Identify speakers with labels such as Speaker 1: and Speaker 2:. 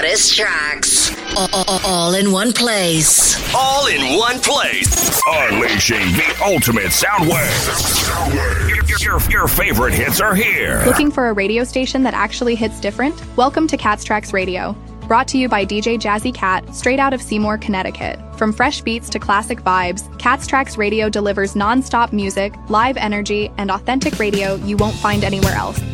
Speaker 1: hottest tracks. All in one place.
Speaker 2: All in one place. Unleashing the ultimate sound wave. Your favorite hits are here.
Speaker 3: Looking for a radio station that actually hits different? Welcome to Cat's Tracks Radio. Brought to you by DJ Jazzy Cat, straight out of Seymour, Connecticut. From fresh beats to classic vibes, Cat's Tracks Radio delivers non-stop music, live energy, and authentic radio you won't find anywhere else.